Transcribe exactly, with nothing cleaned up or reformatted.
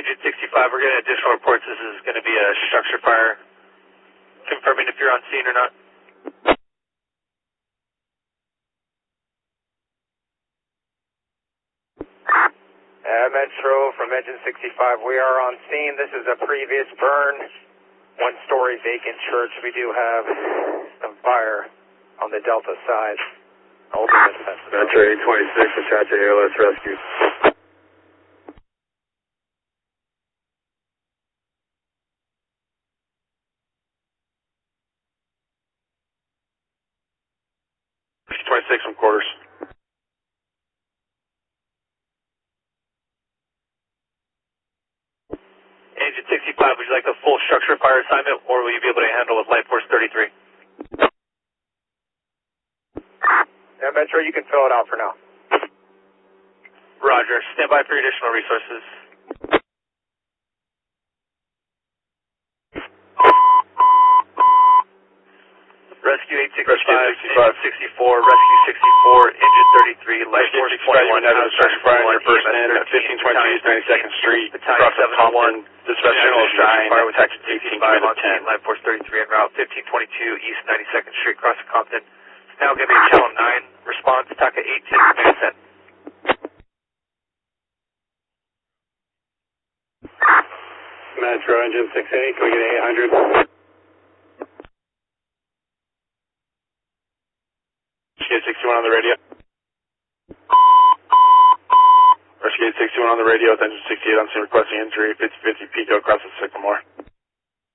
Agent sixty-five, we're getting additional reports. This is going to be a structure fire. Confirming if you're on scene or not. Uh, Metro from Engine sixty-five, we are on scene. This is a previous burn, one-story vacant church. We do have some fire on the Delta side. Metro eight twenty-six, Apache A L S rescue. twenty-six from quarters. Agent sixty-five, would you like a full structure fire assignment, or will you be able to handle with Light Force thirty-three? Yeah, Metro, you can fill it out for now. Roger. Stand by for your additional resources. Rescue eight sixty-five, Engine sixty-four, Rescue sixty-four, Engine thirty-three, Light Force twenty-one, has a structure fire in your first man at fifteen twenty-two East ninety-second Street, across from Compton. Dispatch General Shine, attached to eighteen five on ten. Light Force thirty-three en route, fifteen twenty-two East ninety-second Street, across from Compton. Now give me a channel nine response, Taka eight ten, set. Metro Engine six eight, can we get eight hundred? Rescue sixty-one on the radio. Rescue sixty-one on the radio with Engine sixty-eight on scene requesting injury, fifty fifty Pico across the Sycamore.